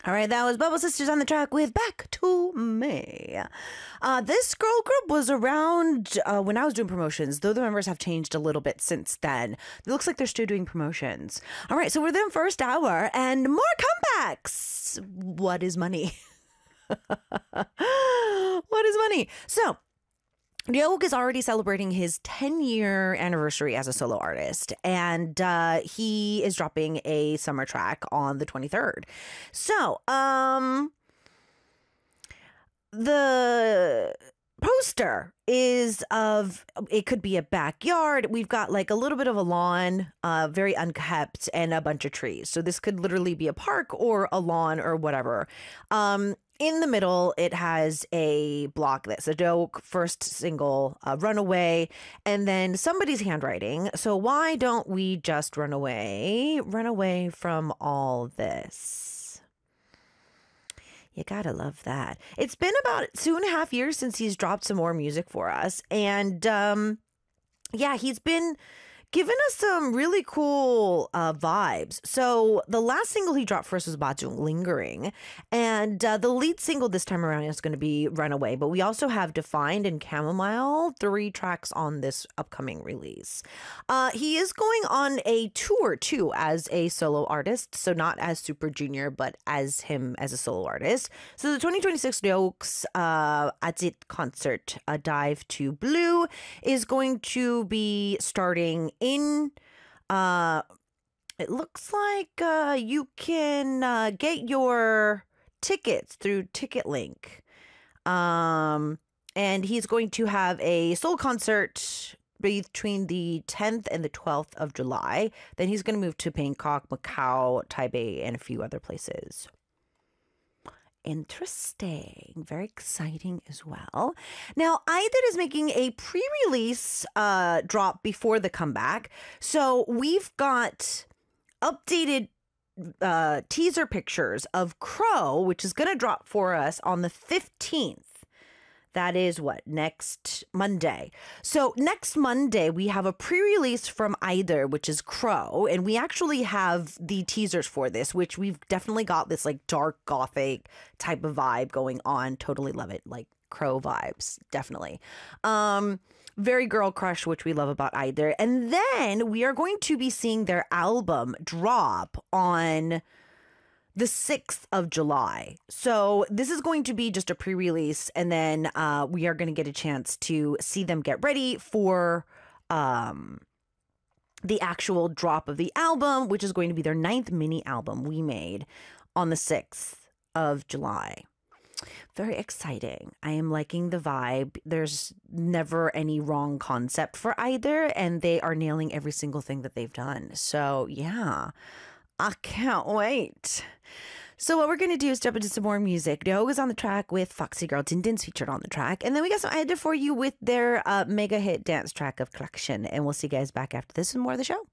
All right, that was Bubble Sisters on the track with Back to Me. This girl group was around when I was doing promotions, though the members have changed a little bit since then. It looks like they're still doing promotions. All right, so we're in first hour and more comebacks. What is money? What is money? So, Ryuk is already celebrating his 10-year anniversary as a solo artist, and he is dropping a summer track on the 23rd. So, the poster is of, it could be a backyard. We've got like a little bit of a lawn, very unkept, and a bunch of trees. So this could literally be a park or a lawn or whatever. In the middle, it has a block that's a dope first single, Runaway, and then somebody's handwriting. So why don't we just run away from all this? You gotta love that. It's been about 2.5 years since he's dropped some more music for us. And yeah, he's been giving us some really cool vibes. So the last single he dropped first was Bajung, Lingering. And the lead single this time around is going to be Runaway. But we also have Defined and Chamomile, 3 tracks on this upcoming release. He is going on a tour too as a solo artist. So not as Super Junior, but as him as a solo artist. So the 2026 Ryuk's Ajit concert, A Dive to Blue, is going to be starting in it looks like you can get your tickets through TicketLink, and he's going to have a solo concert between the 10th and the 12th of July. Then he's going to move to Bangkok, Macau, Taipei, and a few other places. Interesting. Very exciting as well. Now, Either is making a pre-release drop before the comeback. So we've got updated teaser pictures of Crow, which is going to drop for us on the 15th. That is what? Next Monday. So next Monday, we have a pre-release from Either, which is Crow. And we actually have the teasers for this, which we've definitely got this like dark gothic type of vibe going on. Totally love it. Like Crow vibes. Definitely. Very girl crush, which we love about Either. And then we are going to be seeing their album drop on the 6th of July. So this is going to be just a pre-release, and then we are going to get a chance to see them get ready for the actual drop of the album, which is going to be their 9th mini album we made on the 6th of July. Very exciting. I am liking the vibe. There's never any wrong concept for Either, and they are nailing every single thing that they've done. So yeah, I can't wait. So what we're going to do is jump into some more music. Ryuk is on the track with Foxy Girl. Dindin's featured on the track. And then we got some Either for you with their mega hit dance track of Collection. And we'll see you guys back after this and more of the show.